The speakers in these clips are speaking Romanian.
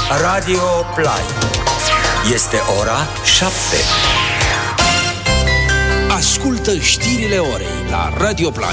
Radio Play. Este ora 7. Ascultă știrile orei la Radio Play.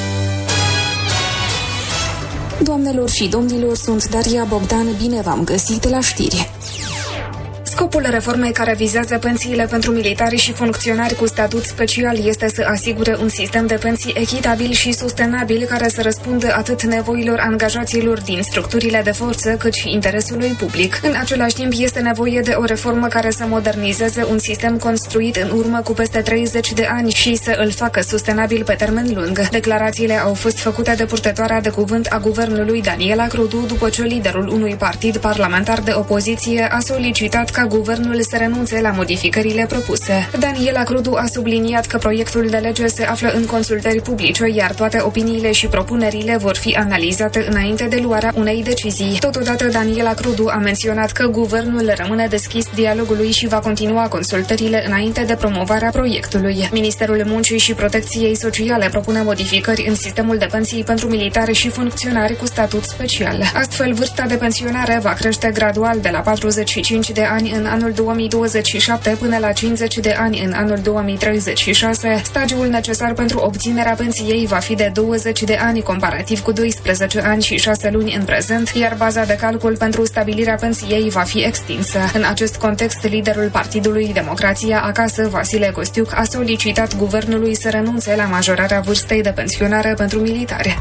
Doamnelor și domnilor, sunt Daria Bogdan, bine v-am găsit la știri. Scopul reformei care vizează pensiile pentru militari și funcționari cu statut special este să asigure un sistem de pensii echitabil și sustenabil care să răspundă atât nevoilor angajaților din structurile de forță, cât și interesului public. În același timp, este nevoie de o reformă care să modernizeze un sistem construit în urmă cu peste 30 de ani și să îl facă sustenabil pe termen lung. Declarațiile au fost făcute de purtătoarea de cuvânt a guvernului Daniela Crodu după ce liderul unui partid parlamentar de opoziție a solicitat ca guvernul să renunțe la modificările propuse. Daniela Crodu a subliniat că proiectul de lege se află în consultări publice, iar toate opiniile și propunerile vor fi analizate înainte de luarea unei decizii. Totodată, Daniela Crodu a menționat că guvernul rămâne deschis dialogului și va continua consultările înainte de promovarea proiectului. Ministerul Muncii și Protecției Sociale propune modificări în sistemul de pensii pentru militari și funcționari cu statut special. Astfel, vârsta de pensionare va crește gradual de la 45 de ani în anul 2027 până la 50 de ani în anul 2036. Stagiul necesar pentru obținerea pensiei va fi de 20 de ani comparativ cu 12 ani și 6 luni în prezent, iar baza de calcul pentru stabilirea pensiei va fi extinsă. În acest context, liderul Partidului Democrația Acasă, Vasile Costiuc, a solicitat guvernului să renunțe la majorarea vârstei de pensionare pentru militari.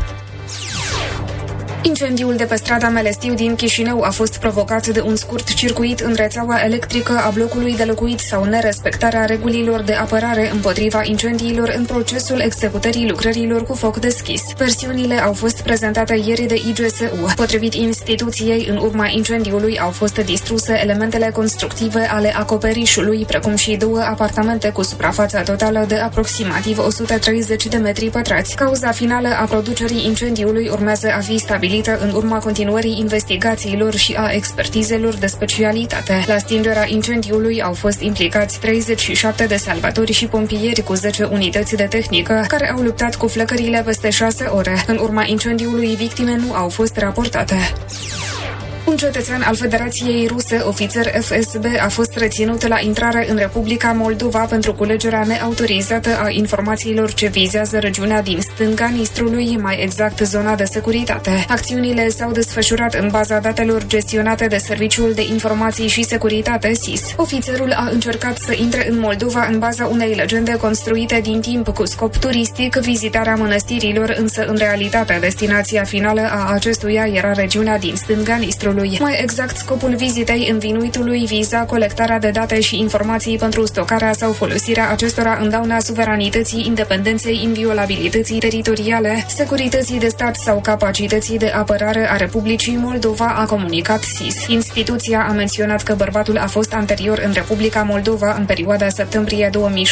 Incendiul de pe strada Melestiu din Chișinău a fost provocat de un scurt circuit în rețeaua electrică a blocului de locuit sau nerespectarea regulilor de apărare împotriva incendiilor în procesul executării lucrărilor cu foc deschis. Versiunile au fost prezentate ieri de IGSU. Potrivit instituției, în urma incendiului au fost distruse elementele constructive ale acoperișului, precum și 2 apartamente cu suprafața totală de aproximativ 130 de metri pătrați. Cauza finală a producerii incendiului urmează a fi stabilită în urma continuării investigațiilor și a expertizelor de specialitate. La stingerea incendiului au fost implicați 37 de salvatori și pompieri cu 10 unități de tehnică care au luptat cu flăcările peste 6 ore. În urma incendiului, victime nu au fost raportate. Un cetățean al Federației Ruse, ofițer FSB, a fost reținut la intrare în Republica Moldova pentru culegerea neautorizată a informațiilor ce vizează regiunea din stânga Nistrului, mai exact zona de securitate. Acțiunile s-au desfășurat în baza datelor gestionate de Serviciul de Informații și Securitate, SIS. Ofițerul a încercat să intre în Moldova în baza unei legende construite din timp cu scop turistic, vizitarea mănăstirilor, însă în realitate destinația finală a acestuia era regiunea din stânga Nistrului. Mai exact, scopul vizitei învinuitului viza colectarea de date și informații pentru stocarea sau folosirea acestora în dauna suveranității, independenței, inviolabilității teritoriale, securității de stat sau capacității de apărare a Republicii Moldova, a comunicat SIS. Instituția a menționat că bărbatul a fost anterior în Republica Moldova în perioada septembrie 2006